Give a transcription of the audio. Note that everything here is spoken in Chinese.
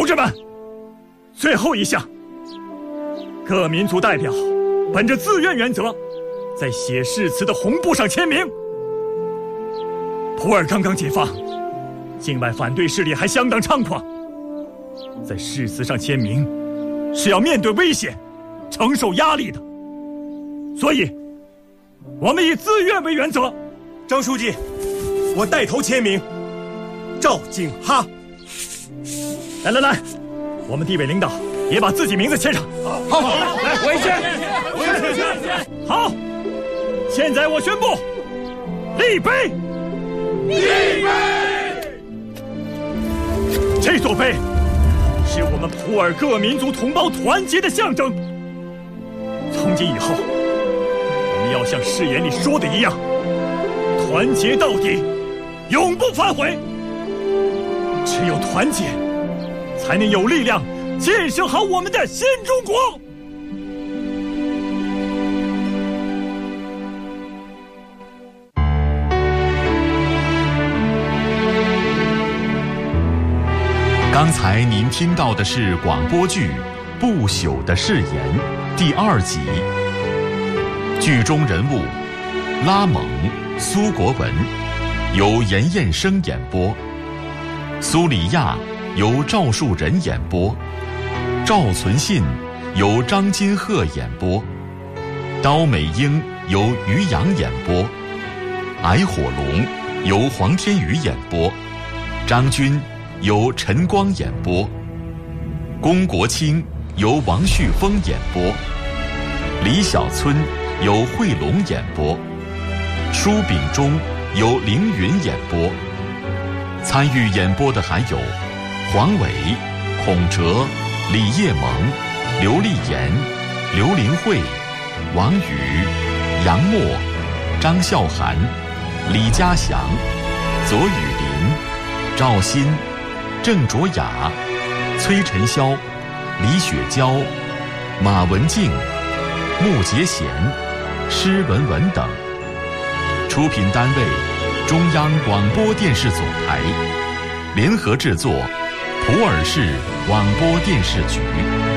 同志们，最后一项，各民族代表本着自愿原则，在写誓词的红布上签名。普洱刚刚解放，境外反对势力还相当猖狂，在誓词上签名是要面对危险，承受压力的。所以，我们以自愿为原则。 张书记，我带头签名。赵景哈。 来，我们地委领导也把自己名字签上。 好，来，我也签。好，现在我宣布，立碑。立碑。这座碑是我们普洱各民族同胞团结的象征。从今以后，我们要像誓言里说的一样，团结到底，永不反悔。只有团结，才能有力量建设好我们的新中国。 刚才您听到的是广播剧《不朽的誓言》第2集，剧中人物拉蒙、苏国文由严彦生演播，苏里亚由赵树人演播，赵存信由张金鹤演播，刀美英由于洋演播，矮火龙由黄天宇演播，张军由陈光演播，龚国清由王旭峰演播，李小村由惠龙演播，舒秉忠由凌云演播。参与演播的还有黄伟、孔哲、李叶萌、刘丽妍、刘林慧、王宇、杨默、张孝涵、李家祥、左雨林、赵鑫、郑卓雅、崔晨霄、李雪娇、马文静、穆杰贤、施文文等。出品单位中央广播电视总台，联合制作普洱市广播电视局。